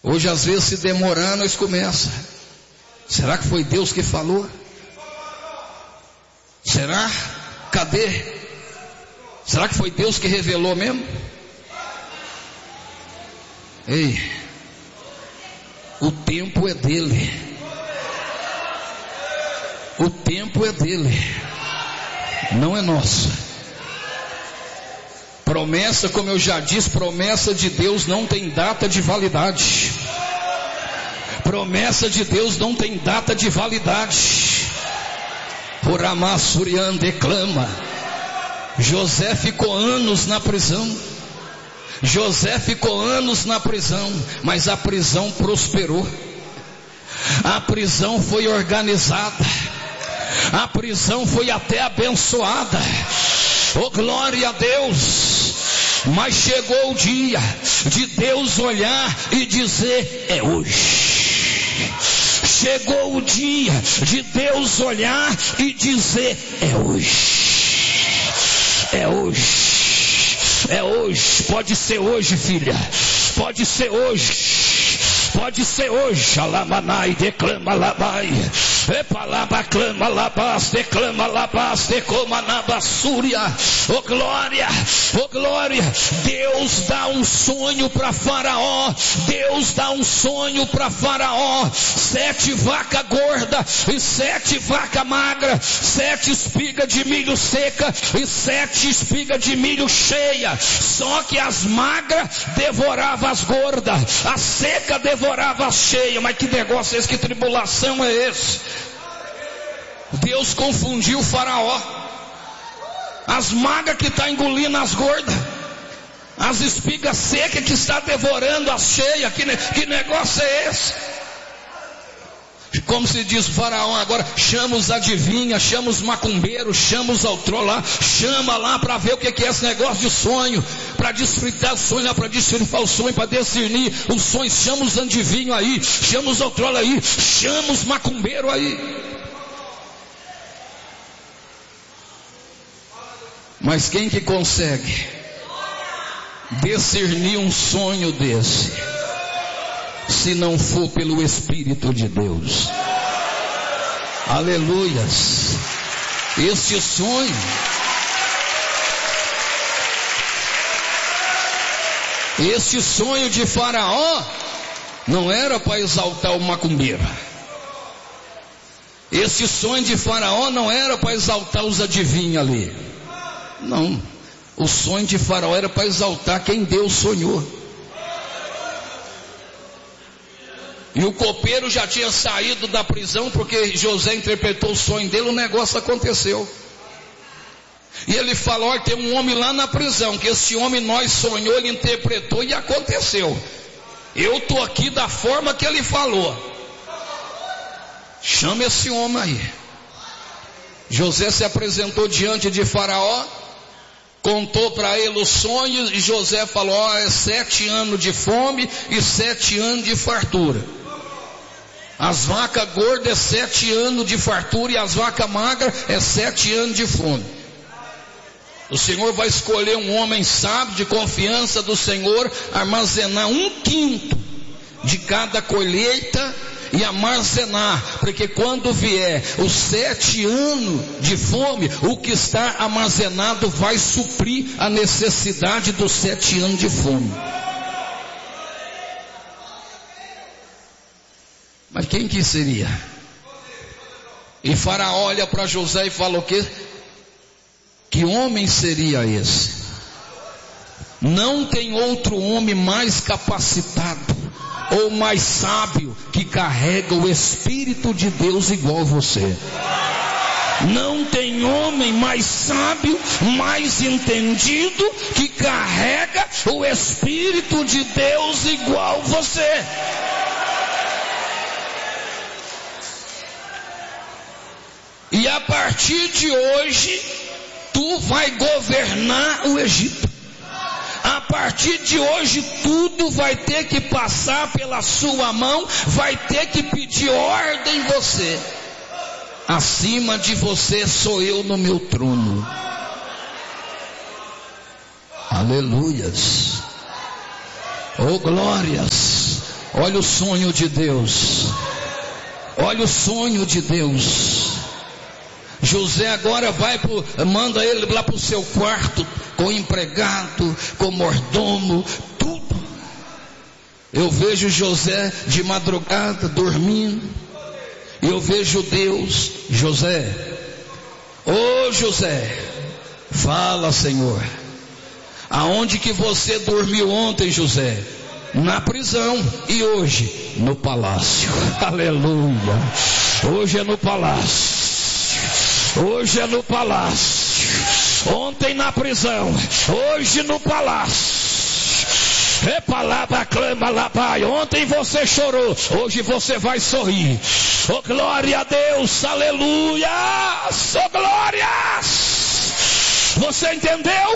Hoje às vezes se demorar nós começa. Será que foi Deus que falou? Será? Cadê? Será que foi Deus que revelou mesmo? Ei, o tempo é dele. O tempo é dele, não é nosso. Promessa, como eu já disse, promessa de Deus não tem data de validade. Promessa de Deus não tem data de validade. Por Amassurian declama. José ficou anos na prisão. José ficou anos na prisão, mas a prisão prosperou. A prisão foi organizada. A prisão foi até abençoada. Oh, glória a Deus. Mas chegou o dia de Deus olhar e dizer: é hoje. Chegou o dia de Deus olhar e dizer: é hoje. É hoje. É hoje. Pode ser hoje, filha. Pode ser hoje. Pode ser hoje. Alamanai declama labai. Epalaba clama labas, declama labas, decoma nabassúria. Oh glória, oh glória. Deus dá um sonho para Faraó. Deus dá um sonho para Faraó. 7 vacas gordas e 7 vacas magras, 7 espigas de milho seca e 7 espigas de milho cheia. Só que as magras devoravam as gordas, a seca devorava as cheias. Mas que negócio é esse? Que tribulação é esse? Deus confundiu o Faraó. As magras que está engolindo as gordas, as espigas secas que está devorando as cheias. Que negócio é esse? Como se diz o Faraó agora: chama os adivinhas, chama os macumbeiros, chama os altrolá, chama lá para ver o que é esse negócio de sonho, para desfritar o sonho, para desfritar o sonho, para discernir os sonhos. Chama os adivinhos aí, chama os altrolá aí, chama os macumbeiros aí. Mas quem que consegue discernir um sonho desse, se não for pelo Espírito de Deus? Aleluias. Este sonho de Faraó não era para exaltar o macumbeiro. Esse sonho de Faraó não era para exaltar os adivinhos ali. Não, o sonho de Faraó era para exaltar quem Deus sonhou. E o copeiro já tinha saído da prisão, porque José interpretou o sonho dele, o negócio aconteceu. E ele falou: olha, tem um homem lá na prisão, que esse homem nós sonhou, ele interpretou e aconteceu. Eu estou aqui da forma que ele falou. Chama esse homem aí. José se apresentou diante de Faraó, contou para ele os sonhos, e José falou: ó, é 7 anos de fome e 7 anos de fartura. As vacas gordas é 7 anos de fartura, e as vacas magras é 7 anos de fome. O Senhor vai escolher um homem sábio, de confiança do Senhor, armazenar 1/5 de cada colheita, e armazenar, porque quando vier os 7 anos de fome, o que está armazenado vai suprir a necessidade dos 7 anos de fome. Mas quem que seria? E Faraó olha para José e fala o quê? Que homem seria esse? Não tem outro homem mais capacitado ou mais sábio que carrega o Espírito de Deus igual você. Não tem homem mais sábio, mais entendido, que carrega o Espírito de Deus igual você. E a partir de hoje, tu vai governar o Egito. A partir de hoje tudo vai ter que passar pela sua mão, vai ter que pedir ordem em você. Acima de você sou eu no meu trono. Aleluias. Oh glórias. Olha o sonho de Deus. Olha o sonho de Deus. José agora manda ele lá para o seu quarto, com empregado, com mordomo, tudo. Eu vejo José de madrugada dormindo. E eu vejo Deus, José. Ô José, fala, Senhor. Aonde que você dormiu ontem, José? Na prisão. E hoje? No palácio. Aleluia. Hoje é no palácio. Hoje é no palácio. Ontem na prisão. Hoje no palácio. Repalaba, clama lá, Pai. Ontem você chorou. Hoje você vai sorrir. Oh, glória a Deus. Aleluia. Oh, glória. Você entendeu?